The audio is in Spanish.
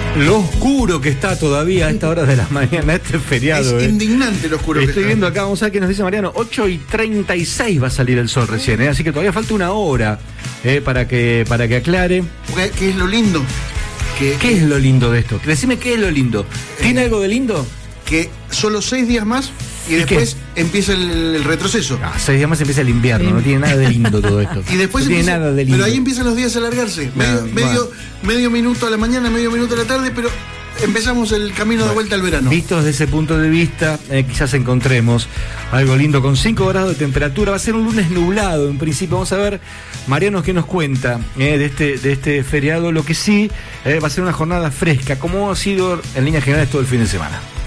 Lo oscuro que está todavía a esta hora de la mañana, este feriado. Es indignante lo oscuro que está. Estoy viendo acá, vamos a ver qué nos dice Mariano. 8:36 va a salir el sol recién, así que todavía falta una hora para que aclare. ¿Qué es lo lindo? ¿Qué es lo lindo de esto? Decime qué es lo lindo. ¿Tiene algo de lindo? Que solo 6 días más y después empieza el retroceso. 6 días más empieza el invierno, no tiene nada de lindo todo esto. Y después no tiene nada de lindo. Pero ahí empiezan los días a alargarse. Medio minuto a la mañana, medio minuto a la tarde, pero empezamos el camino de vuelta al verano. Vistos desde ese punto de vista, quizás encontremos algo lindo con 5 grados de temperatura. Va a ser un lunes nublado en principio. Vamos a ver, Mariano, qué nos cuenta de este feriado. Lo que sí va a ser una jornada fresca, como ha sido en líneas generales todo el fin de semana.